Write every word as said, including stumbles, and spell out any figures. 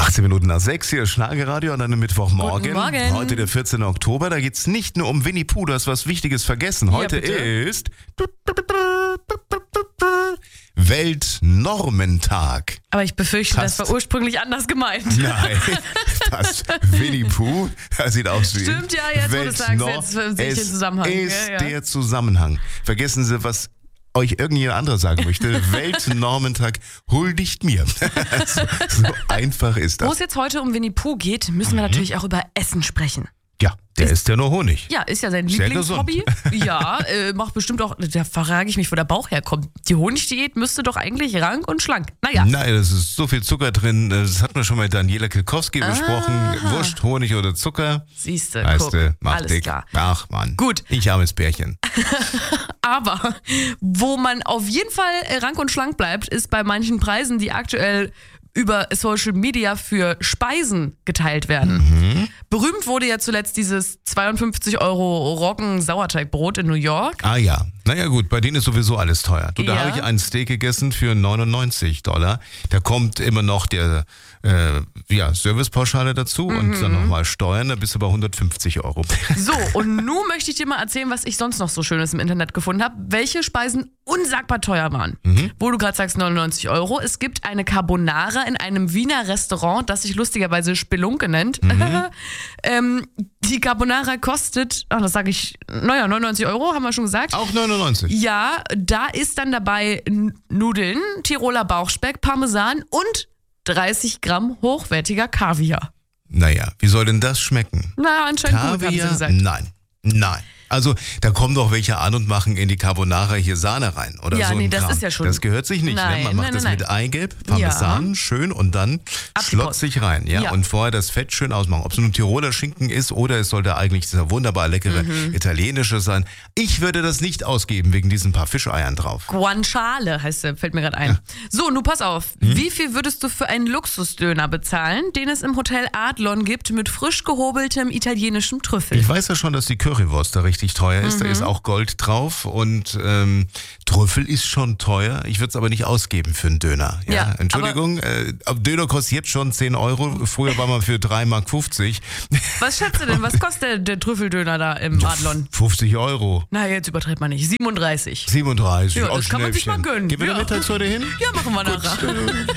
achtzehn Minuten nach sechs hier, Schlagerradio an einem Mittwochmorgen. Guten Morgen. Heute der vierzehnten Oktober, da geht es nicht nur um Winnie Pooh, du hast was Wichtiges vergessen. Heute Ja, bitte. ist Weltnormentag. Aber ich befürchte, Passt. das war ursprünglich anders gemeint. Nein, das Winnie Pooh, das sieht aus wie Stimmt, ja, jetzt, wo du sagst, Weltnor- jetzt sehe ich den Es Zusammenhang. ist Ja, ja. der Zusammenhang. Vergessen Sie, was euch irgendjemand anderes sagen möchte. Weltnormentag huldigt mir. so, so einfach ist Wo das. es jetzt heute um Winnie Pooh geht, müssen wir natürlich auch über Essen sprechen. Ja, der isst ja nur Honig. Ja, ist ja sein Sehr Lieblingshobby. Ja, äh, macht bestimmt auch, da frage ich mich, wo der Bauch herkommt. Die Honigdiät müsste doch eigentlich rank und schlank. Naja. Nein, es ist so viel Zucker drin. Das hat man schon mit Daniela Kilkowski besprochen. Wurst, Honig oder Zucker. Siehste, Weißt guck, du, macht alles dick. klar. Ach Mann. Gut. Ich armes Bärchen. Aber wo man auf jeden Fall äh, rank und schlank bleibt, ist bei manchen Preisen, die aktuell über Social Media für Speisen geteilt werden. Mhm. Berühmt wurde ja zuletzt dieses zweiundfünfzig Euro Roggen-Sauerteigbrot in New York. Ah ja, naja gut, bei denen ist sowieso alles teuer. Du, da Ja. habe ich einen Steak gegessen für neunundneunzig Dollar. Da kommt immer noch der äh, ja, Servicepauschale dazu und Mhm. dann nochmal Steuern, da bist du bei hundertfünfzig Euro. So, und nun möchte ich dir mal erzählen, was ich sonst noch so Schönes im Internet gefunden habe. Welche Speisen unsagbar teuer waren. Mhm. Wo du gerade sagst neunundneunzig Euro. Es gibt eine Carbonara in einem Wiener Restaurant, das sich lustigerweise Spelunke nennt. Mhm. ähm, die Carbonara kostet, ach, das sage ich, naja, neunundneunzig Euro, haben wir schon gesagt. Auch neunundneunzig. Ja, da ist dann dabei N- Nudeln, Tiroler Bauchspeck, Parmesan und dreißig Gramm hochwertiger Kaviar. Naja, wie soll denn das schmecken? Na, anscheinend gut, haben sie Kaviar? gesagt. Nein, nein. Also, da kommen doch welche an und machen in die Carbonara hier Sahne rein oder Ja, so. nee, ein das Kram. ist ja schon- Das gehört sich nicht. Nein, ne? Man macht nein, das nein, mit nein. Eigelb, Parmesan, Ja. schön und dann Ab die Post. schlotzig rein. Ja? Ja. Und vorher das Fett schön ausmachen. Ob es nun Tiroler Schinken ist oder es sollte eigentlich dieser wunderbar leckere Mhm. italienische sein. Ich würde das nicht ausgeben wegen diesen paar Fischeiern drauf. Guanciale heißt der, fällt mir gerade ein. So, nun pass auf. Hm? Wie viel würdest du für einen Luxusdöner bezahlen, den es im Hotel Adlon gibt mit frisch gehobeltem italienischem Trüffel? Ich weiß ja schon, dass die Currywurst da richtig teuer ist. Da ist auch Gold drauf und ähm, Trüffel ist schon teuer. Ich würde es aber nicht ausgeben für einen Döner. Ja? Ja, Entschuldigung, äh, Döner kostet jetzt schon zehn Euro. Früher war man für drei Mark fünfzig. Was schätzt du denn? Was kostet der, der Trüffeldöner da im Adlon? fünfzig Euro. Na, jetzt übertreibt man nicht. siebenunddreißig. siebenunddreißig. Ja, Aus das kann man sich mal Schnäppchen. gönnen. Gehen wir Ja. da mittags heute hin? Ja, machen wir nachher.